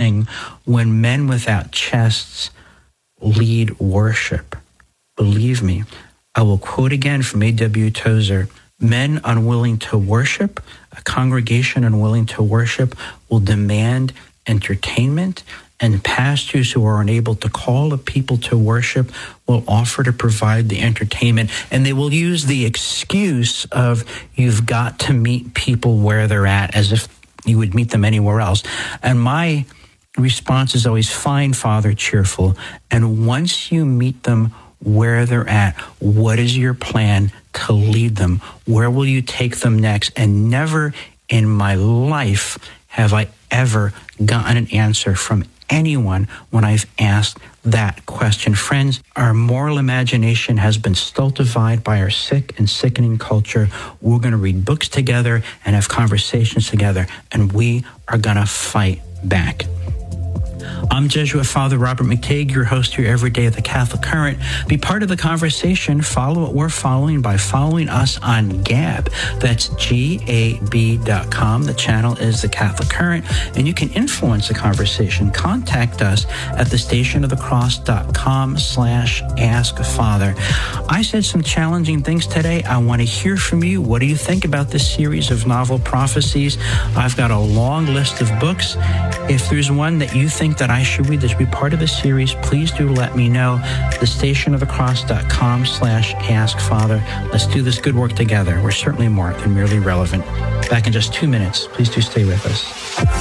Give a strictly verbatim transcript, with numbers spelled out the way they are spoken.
thing when men without chests lead worship. Believe me, I will quote again from A W Tozer, men unwilling to worship, a congregation unwilling to worship will demand entertainment, and pastors who are unable to call a people to worship will offer to provide the entertainment. And they will use the excuse of, you've got to meet people where they're at, as if you would meet them anywhere else. And my response is always, fine, Father, cheerful. And once you meet them where they're at, what is your plan to lead them? Where will you take them next? And never in my life have I ever gotten an answer from anyone when I've asked that question. Friends, our moral imagination has been stultified by our sick and sickening culture. We're going to read books together and have conversations together, and we are going to fight back. I'm Jesuit Father Robert McTague, your host here every day at the Catholic Current. Be part of the conversation. Follow what we're following by following us on Gab. That's G A B dot com. The channel is the Catholic Current, and you can influence the conversation. Contact us at the station of the cross dot com slash ask father. I said some challenging things today. I want to hear from you. What do you think about this series of novel prophecies? I've got a long list of books. If there's one that you think that I should read that should be part of the series, please do let me know. the station of the cross dot com slash ask father. Let's do this good work together. We're certainly more than merely relevant. Back in just two minutes. Please do stay with us.